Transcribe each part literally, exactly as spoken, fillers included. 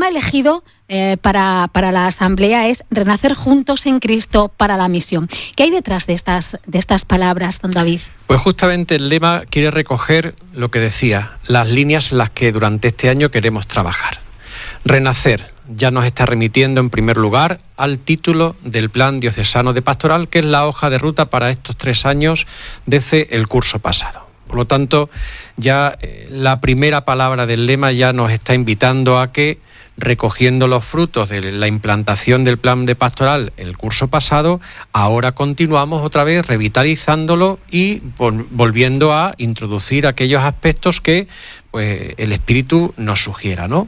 lema elegido eh, para, para la Asamblea es renacer juntos en Cristo para la misión. ¿Qué hay detrás de estas, de estas palabras, don David? Pues justamente el lema quiere recoger lo que decía, las líneas en las que durante este año queremos trabajar. Renacer ya nos está remitiendo en primer lugar al título del Plan Diocesano de Pastoral, que es la hoja de ruta para estos tres años desde el curso pasado. Por lo tanto, ya eh, la primera palabra del lema ya nos está invitando a que, recogiendo los frutos de la implantación del plan de pastoral el curso pasado, ahora continuamos otra vez revitalizándolo y vol- volviendo a introducir aquellos aspectos que pues, el Espíritu nos sugiera, ¿no?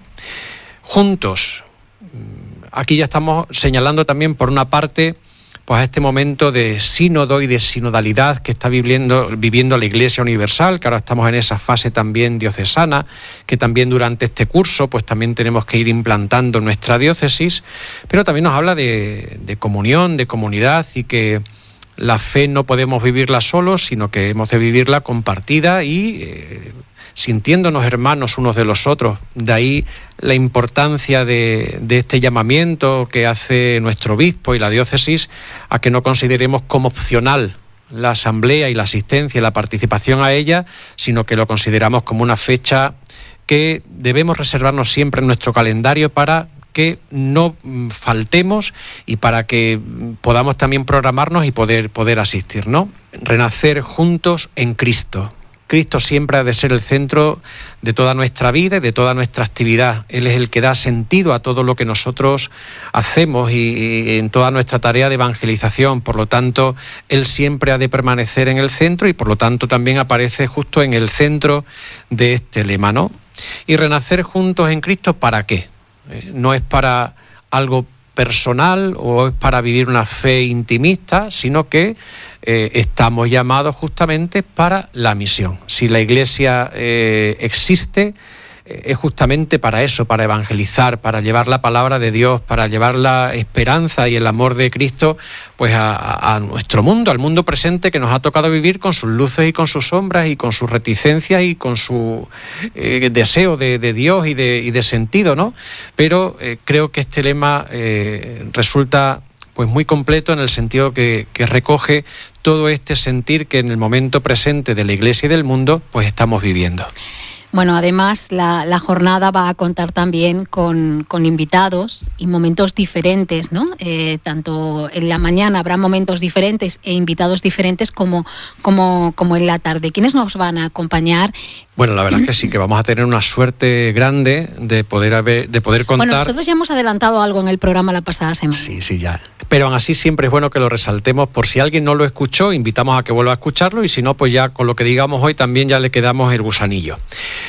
Juntos, aquí ya estamos señalando también por una parte pues a este momento de sínodo y de sinodalidad que está viviendo, viviendo la Iglesia Universal, que ahora estamos en esa fase también diocesana, que también durante este curso pues también tenemos que ir implantando nuestra diócesis, pero también nos habla de, de comunión, de comunidad, y que la fe no podemos vivirla solos, sino que hemos de vivirla compartida y eh, sintiéndonos hermanos unos de los otros. De ahí la importancia de, de este llamamiento que hace nuestro obispo y la diócesis a que no consideremos como opcional la asamblea y la asistencia y la participación a ella, sino que lo consideramos como una fecha que debemos reservarnos siempre en nuestro calendario para que no faltemos y para que podamos también programarnos y poder, poder asistir, ¿no? Renacer juntos en Cristo. Cristo siempre ha de ser el centro de toda nuestra vida y de toda nuestra actividad. Él es el que da sentido a todo lo que nosotros hacemos y, y en toda nuestra tarea de evangelización. Por lo tanto, Él siempre ha de permanecer en el centro y por lo tanto también aparece justo en el centro de este lema, ¿no? Y renacer juntos en Cristo, ¿para qué? Eh, no es para algo personal o es para vivir una fe intimista, sino que eh, estamos llamados justamente para la misión. Si la Iglesia eh, existe, eh, es justamente para eso, para evangelizar, para llevar la palabra de Dios, para llevar la esperanza y el amor de Cristo pues a, a, a nuestro mundo, al mundo presente que nos ha tocado vivir con sus luces y con sus sombras y con sus reticencias y con su eh, deseo de, de Dios y de, y de sentido, ¿no? Pero eh, creo que este lema eh, resulta pues muy completo en el sentido que, que recoge todo este sentir que en el momento presente de la Iglesia y del mundo pues estamos viviendo. Bueno, además la, la jornada va a contar también con, con invitados y momentos diferentes, ¿no? Eh, tanto en la mañana habrá momentos diferentes e invitados diferentes como, como, como en la tarde. ¿Quiénes nos van a acompañar? Bueno, la verdad es que sí, que vamos a tener una suerte grande de poder haber, de poder contar. Bueno, nosotros ya hemos adelantado algo en el programa la pasada semana. Sí, sí, ya. Pero aún así siempre es bueno que lo resaltemos, por si alguien no lo escuchó, invitamos a que vuelva a escucharlo y si no, pues ya con lo que digamos hoy también ya le quedamos el gusanillo.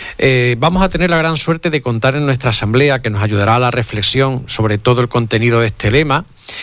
Eh, vamos a tener la gran suerte de contar en nuestra asamblea, que nos ayudará a la reflexión sobre todo el contenido de este lema.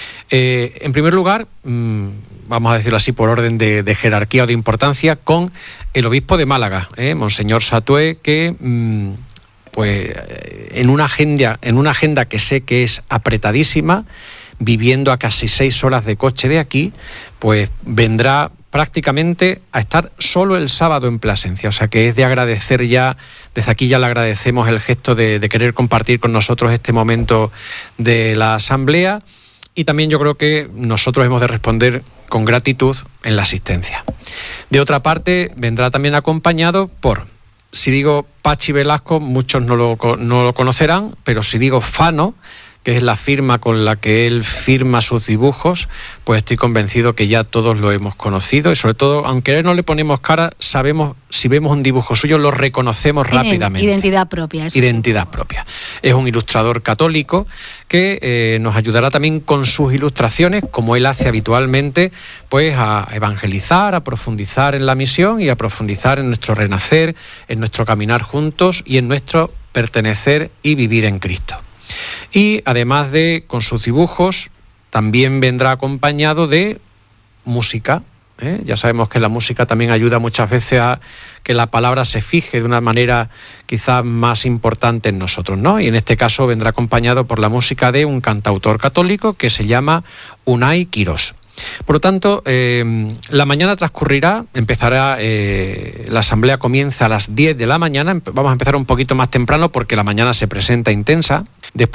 Eh, en primer lugar, mmm, vamos a decirlo así por orden de, de jerarquía o de importancia, con el obispo de Málaga, eh, Monseñor Satué, que mmm, pues en una agenda, en una agenda que sé que es apretadísima, viviendo a casi seis horas de coche de aquí, pues vendrá prácticamente a estar solo el sábado en Plasencia, o sea que es de agradecer ya, desde aquí ya le agradecemos el gesto de, de querer compartir con nosotros este momento de la asamblea y también yo creo que nosotros hemos de responder con gratitud en la asistencia. De otra parte, vendrá también acompañado por, si digo Pachi Velasco, muchos no lo, no lo conocerán, pero si digo Fano, que es la firma con la que él firma sus dibujos, pues estoy convencido que ya todos lo hemos conocido y sobre todo, aunque a él no le ponemos cara, sabemos, si vemos un dibujo suyo, lo reconocemos Tiene rápidamente. Identidad propia. Eso. Identidad propia. Es un ilustrador católico que eh, nos ayudará también con sus ilustraciones, como él hace habitualmente, pues a evangelizar, a profundizar en la misión y a profundizar en nuestro renacer, en nuestro caminar juntos y en nuestro pertenecer y vivir en Cristo. Y además de con sus dibujos, también vendrá acompañado de música. ¿eh? Ya sabemos que la música también ayuda muchas veces a que la palabra se fije de una manera quizás más importante en nosotros, ¿no? Y en este caso vendrá acompañado por la música de un cantautor católico que se llama Unai Quirós. Por lo tanto, eh, la mañana transcurrirá, empezará, eh, la asamblea comienza a las diez de la mañana, vamos a empezar un poquito más temprano porque la mañana se presenta intensa. Después